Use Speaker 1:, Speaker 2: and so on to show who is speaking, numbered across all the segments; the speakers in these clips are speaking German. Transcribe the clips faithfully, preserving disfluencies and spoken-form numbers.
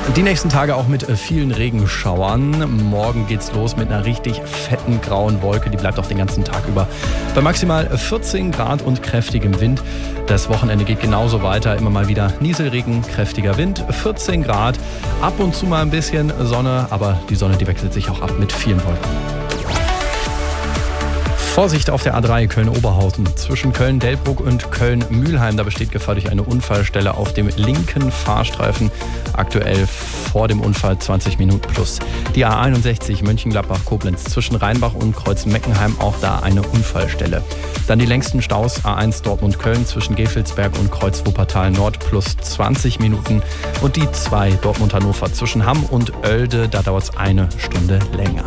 Speaker 1: Die nächsten Tage auch mit vielen Regenschauern. Morgen geht's los mit einer richtig fetten grauen Wolke. Die bleibt auch den ganzen Tag über bei maximal vierzehn Grad und kräftigem Wind. Das Wochenende geht genauso weiter. Immer mal wieder Nieselregen, kräftiger Wind, vierzehn Grad. Ab und zu mal ein bisschen Sonne, aber die Sonne, die wechselt sich auch ab mit vielen Wolken. Vorsicht auf der A drei Köln-Oberhausen. Zwischen Köln-Delbrück und Köln-Mühlheim. Da besteht Gefahr durch eine Unfallstelle auf dem linken Fahrstreifen. Aktuell vor dem Unfall zwanzig Minuten plus. Die A einundsechzig Mönchengladbach-Koblenz zwischen Rheinbach und Kreuz-Meckenheim. Auch da eine Unfallstelle. Dann die längsten Staus A eins Dortmund-Köln zwischen Gevelsberg und Kreuz-Wuppertal-Nord plus zwanzig Minuten. Und die zwei Dortmund-Hannover zwischen Hamm und Oelde. Da dauert es eine Stunde länger.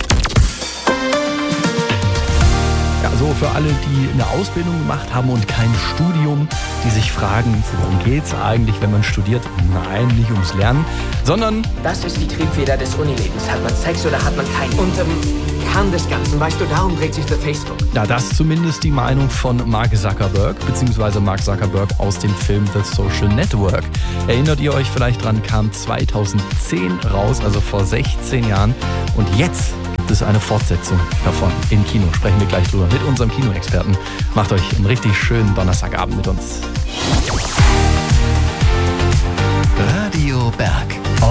Speaker 1: Ja, so für alle, die eine Ausbildung gemacht haben und kein Studium, die sich fragen, worum geht's eigentlich, wenn man studiert? Nein, nicht ums Lernen, sondern...
Speaker 2: Das ist die Triebfeder des Unilebens. Hat man Sex oder hat man keinen? Und ähm, Kern des Ganzen, weißt du, darum dreht sich für Facebook.
Speaker 1: Ja, das ist zumindest die Meinung von Mark Zuckerberg, beziehungsweise Mark Zuckerberg aus dem Film The Social Network. Erinnert ihr euch vielleicht dran, kam zweitausendzehn raus, also vor sechzehn Jahren. Und jetzt gibt es eine Fortsetzung davon im Kino. Sprechen wir gleich drüber mit unserem Kinoexperten. Macht euch einen richtig schönen Donnerstagabend mit uns.
Speaker 3: Radio Berg.